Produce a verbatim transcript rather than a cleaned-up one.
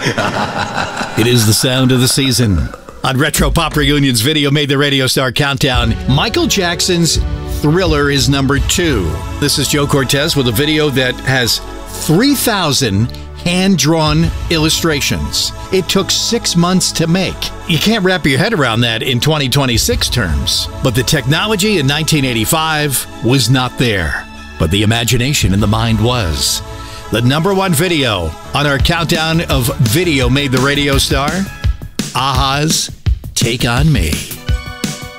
It is the sound of the season. On Retro Pop Reunion's Video Made the Radio Star Countdown, Michael Jackson's Thriller is number two. This is Joe Cortez with a video that has three thousand hand-drawn illustrations. It took six months to make. You can't wrap your head around that in twenty twenty-six terms. But the technology in nineteen eighty-five was not there. But the imagination in the mind was. The number one video on our countdown of Video Made the Radio Star, a-ha's Take On Me.